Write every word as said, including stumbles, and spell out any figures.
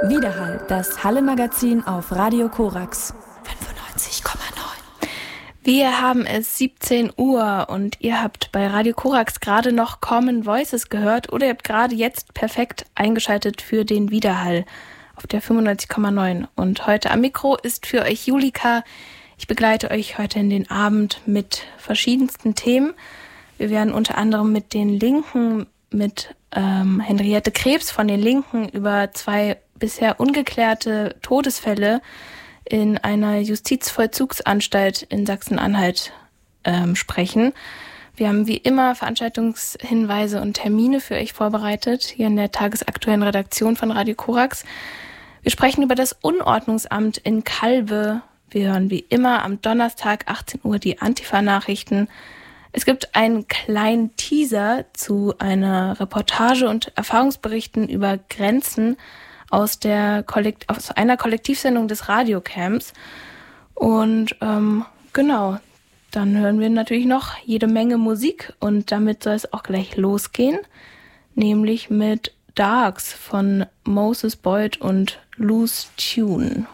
Widerhall, das Halle-Magazin auf Radio Korax fünfundneunzig Komma neun. Wir haben es siebzehn Uhr und ihr habt bei Radio Korax gerade noch Common Voices gehört oder ihr habt gerade jetzt perfekt eingeschaltet für den Widerhall auf der fünfundneunzig Komma neun. Und heute am Mikro ist für euch Julika. Ich begleite euch heute in den Abend mit verschiedensten Themen. Wir werden unter anderem mit den Linken, mit ähm, Henriette Krebs von den Linken über zwei bisher ungeklärte Todesfälle in einer Justizvollzugsanstalt in Sachsen-Anhalt ähm, sprechen. Wir haben wie immer Veranstaltungshinweise und Termine für euch vorbereitet, hier in der tagesaktuellen Redaktion von Radio Korax. Wir sprechen über das Unordnungsamt in Calbe. Wir hören wie immer am Donnerstag achtzehn Uhr die Antifa-Nachrichten. Es gibt einen kleinen Teaser zu einer Reportage und Erfahrungsberichten über Grenzen aus der Kollekt- aus einer Kollektivsendung des Radiocamps. Und ähm, genau, dann hören wir natürlich noch jede Menge Musik und damit soll es auch gleich losgehen, nämlich mit Darks von Moses Boyd und Loose Tune.